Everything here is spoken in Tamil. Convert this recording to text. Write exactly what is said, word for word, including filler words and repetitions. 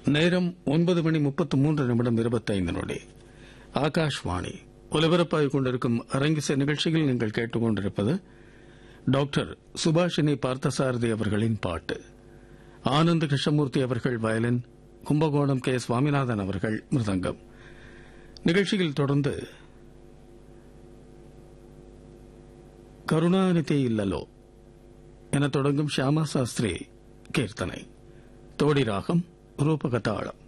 நேரம் ஒன்பது மணி முப்பத்து மூன்று நிமிடம் இருபத்தைந்து நொடி. ஆகாஷ்வாணி ஒலிபரப்பாகிக் கொண்டிருக்கும் அரங்கிசை நிகழ்ச்சியில் நீங்கள் கேட்டுக் கொண்டிருப்பது டாக்டர் சுபாஷினி பார்த்தசாரதி அவர்களின் பாட்டு. ஆனந்த் கிருஷ்ணமூர்த்தி அவர்கள் வயலின், கும்பகோணம் கே சுவாமிநாதன் அவர்கள் மிருதங்கம். நிகழ்ச்சியில் தொடர்ந்து கருணாநிதி இல்லலோ என தொடங்கும் ஷியாமா சாஸ்திரி கீர்த்தனை, தோடி ராகம், ரூபகதாளம்.